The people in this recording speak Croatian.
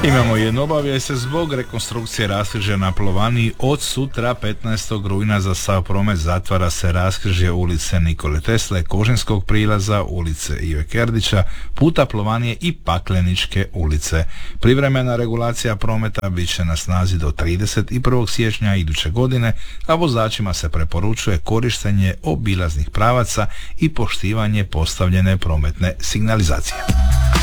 Imamo jednu obavijest. Zbog rekonstrukcije raskrižja na Plovaniji od sutra 15. rujna za sav promet zatvara se raskrižje ulice Nikole Tesle, Kožinskog prilaza, ulice Ive Kerdića, puta Plovanije i Pakleničke ulice. Privremena regulacija prometa bit će na snazi do 31. siječnja iduće godine, a vozačima se preporučuje korištenje obilaznih pravaca i poštivanje postavljene prometne signalizacije.